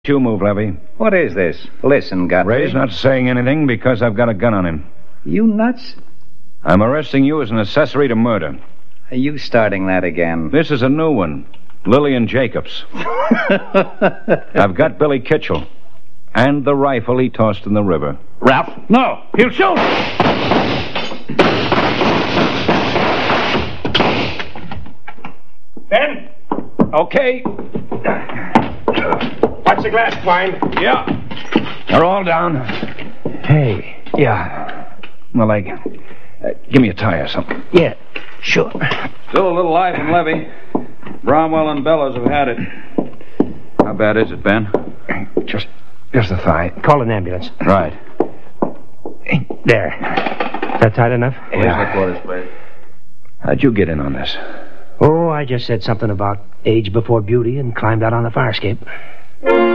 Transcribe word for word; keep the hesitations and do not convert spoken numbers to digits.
You move, Levy. What is this? Listen, Guthrie. Ray's not saying anything because I've got a gun on him. You nuts? I'm arresting you as an accessory to murder. Are you starting that again? This is a new one. Lillian Jacobs. I've got Billy Kitchell. And the rifle he tossed in the river. Ralph, no! He'll shoot! Ben? Okay. Watch the glass, Twine. Yeah. They're all down. Hey. Yeah. My leg. Uh, give me a tie or something. Yeah, sure. Still a little life in Levy. Bromwell and Bellows have had it. How bad is it, Ben? Just, just the thigh. Call an ambulance. Right. There. That tight enough? Where's the quarters, please? How'd you get in on this? Oh, I just said something about age before beauty and climbed out on the fire escape.